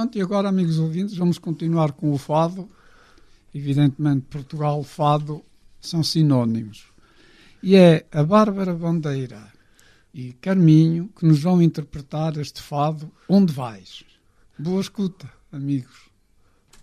Pronto, e agora, amigos ouvintes, vamos continuar com o fado. Evidentemente, Portugal, fado são sinónimos. E é a Bárbara Bandeira e Carminho que nos vão interpretar este fado Onde Vais? Boa escuta, amigos.